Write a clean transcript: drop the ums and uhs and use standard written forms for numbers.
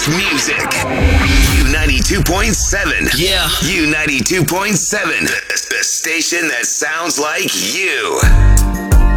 best music. U92.7. Yeah. U92.7. The station that sounds like you.